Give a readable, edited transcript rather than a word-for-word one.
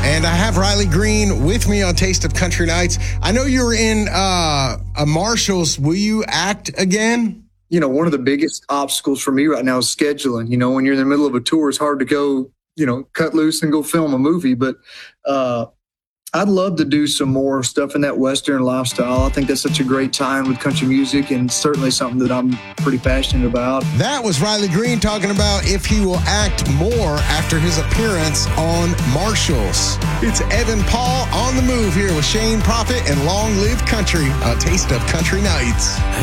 And I have Riley Green with me on Taste of Country Nights. I know you were in a Marshalls. Will you act again? You know, one of the biggest obstacles for me right now is scheduling. You know, when you're in the middle of a tour, it's hard to go, cut loose and go film a movie. But I'd love to do some more stuff in that Western lifestyle. I think that's such a great time with country music and certainly something that I'm pretty passionate about. That was Riley Green talking about if he will act more after his appearance on Marshalls. It's Evan Paul on the move here with Shane Prophet and Long Live Country on Taste of Country Nights.